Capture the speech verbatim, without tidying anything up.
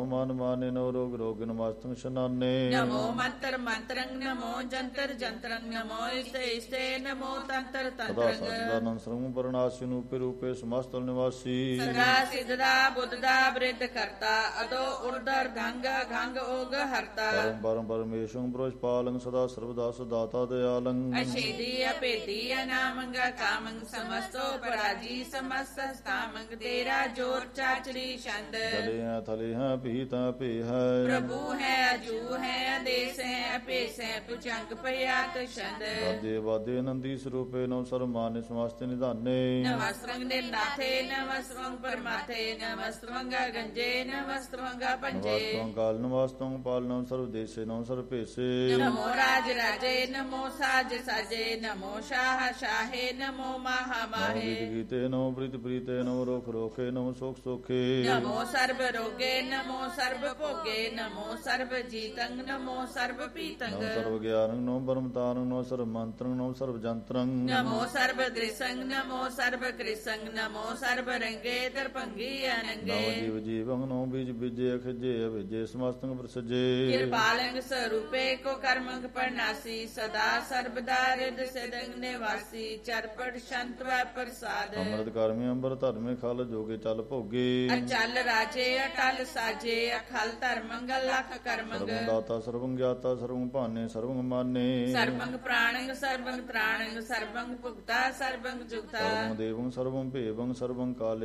ਮਨ ਮਾਨੇ ਨੋ ਰੋਗ ਰੋਗਨ ਮਸਤੰ ਸ਼ਨਾਨੇ ਨਮੋ ਮੰਤਰ ਮੰਤਰੰ ਨਮੋ ਜੰਤਰ ਜੰਤਰੰ ਨਮੋ ਇਸਤੇ ਇਸਤੇ ਨਮੋ ਤੰਤਰ ਸਦਾ ਤੰਤਰੰ ਸਦਾਨੰ ਸਰਵੰ ਪਰਨਾਸੀ ਨੂੰ ਰੂਪੇ ਸਮਸਤਲ ਨਿਵਾਸੀ ਸਦਾ ਸਿੱਧਦਾ ਬੁੱਧਦਾ ਬ੍ਰਿਧ ਕਰਤਾ ਅਦੋ ਉਰਦਰ ਗੰਗ ਗੰਗ ਓਗ ਹਰਤਾ ਪਰਮ ਪਰਮ ਪਰਮੇਸ਼ੰ ਪ੍ਰੋਸ਼ਪਾਲੰ ਸਦਾ ਸਰਬਦਾ ਸਦਾਤਾ ਦਇਆਲੰ ਅਛੇਦੀ ਅਭੇਦੀ ਅਨਾਮੰਗਾ ਕਾਮੰਗ ਸਮਸਤੋ ਪਰਾਜੀ ਸਮਸਤ ਸਤਾਮੰਗ ਤੇਰਾ ਜੋਰ ਚਾਚਰੀ ਛੰਦ ਜਲੇ ਹੈ ਥਲੇ ਹੈ ਪੀਤਾ ਭੇ ਹੈ ਪ੍ਰਭੂ ਹੈ ਅਜੂ ਹੈ ਆਦੇਸ ਹੈ ਅਪੇਸ ਹੈ ਪੁਚੰਗ ਪਿਆਤ ਛੰਦ ਵਾਦੇ ਵਾਦੇ ਨੰਦੀ ਸਰੂਪੇ ਨੋ ਸਰਮਾਨੇ ਸਮਸਤ ਨਿਧਾਨੇ ਨਮਸਤਰੰਗ ਦੇ ਨਾਥੇ ਨਮਸਤਰੰਗ ਪਰਮਾਥੇ ਨਮਸਤਰੰਗ ਗੰਜੇ ਨਮਸਤਰੰਗ ਪੰਜੇ ਨਮਸਤੰ ਕਾਲ ਨਮਸਤੰ ਪਾਲਨੰ ਸਰਵ ਦੇਸੇ ਨੋ ਸਰਵ ਭੇਸੇ ਨਮੋ ਰਾਜ ਰਾਜੇ ਨਮੋ ਸਾਜ ਸਾਜੇ ਨਮੋ ਸ਼ਾਹ ਸ਼ਾਹੇ ਨਮੋ ਮਾਹਾ ਨੋ ਮਾਹੇ ਗੀਤ ਗੀਤੇ ਨੋ ਪ੍ਰੀਤ ਪ੍ਰੀਤੇ ਨੋ ਰੋਖ ਰੋਖੇ ਨੋ ਸੁਖ ਸੁਖੇ ਨਮੋ ਸਰਬ ਰੋਗੇ ਨਮੋ ਸਰਬ ਭੋਗੇ ਨਮੋ ਸਰਬ ਜੀਤੰ ਨਮੋ ਸਰਬ ਪੀਤੰ ਨੋ ਸਰਵ ਗਿਆਨੰ ਨੋ ਬਰਮਤਾਨੰ ਨੋ ਸਰਵ ਮੰਤਰੰ ਨੋ ਸਰਵ ਜੰਤਰੰ ਨਮੋ ਸਰਬ ਦ੍ਰਿਸੰਗ ਨਮੋ ਸਰਬ ਕ੍ਰਿਸੰਗ ਨਮੋ ਸਰਬ ਰੰਗੇ ਦਰਪੰਗੀ ਨੋ ਅਨੰਗੇ ਜੀਵ ਜੀਵੰ ਨੋ ਬੀਜ ਬੀਜੇ ਅਖਜੇ ਅਭਿਜੇ ਸਮਸਤੰ ਪ੍ਰਸਜੇ ਕਿਰਪਾਲੰਗ ਸਰੂਪੇ ਕੋ ਕਰਮੰਗ ਪਰਨਾਸੀ ਸਦਾ ਸਰਬਦਾ ਰਿਦ ਸਿਦੰਗ ਨਿਵਾਸੀ ਚਰਪਟ ਸ਼ੰਤ ਵੈ ਪ੍ਰਸਾਦ ਅੰਮ੍ਰਿਤ ਕਰਮੀ ਅੰਬਰ ਧਰਮੇ ਖਲ ਜੋਗੇ ਚੱਲ ਭੋਗੇ ਅਚਲ ਰਾਜੇ ਅਟਲ ਸਾਜੇ ਅਖਲ ਧਰਮੰਗ ਲਖ ਕਰਮੰਗ ਸਰਵੰ ਦਾਤਾ ਸਰਵੰ ਗਿਆਤਾ ਸਰਵੰ ਭਾਨੇ ਸਰਵੰ ਮਾਨੇ ਸਰਬੰਗ ਪ੍ਰਾਣੰਗ ਸਰਬੰਗ ਤ੍ਰਾਣੰਗ ਸਰਬੰਗ ਭੁਗਤਾ ਸਰਬੰਗ ਜੁਗਤਾ ਸਰਵੰ ਦੇਵੰ ਸਰਵੰ ਭੇਵੰ ਸਰਵੰ ਕਾਲੇ